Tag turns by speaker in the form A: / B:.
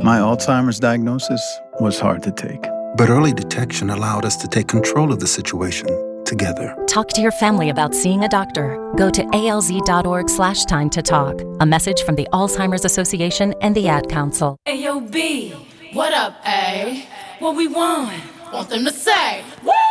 A: My Alzheimer's diagnosis was hard to take.
B: But early detection allowed us to take control of the situation together.
C: Talk to your family about seeing a doctor. Go to alz.org/time to talk. A message from the Alzheimer's Association and the Ad Council.
D: Ayo, B, what up, A? What we want them to say? Woo!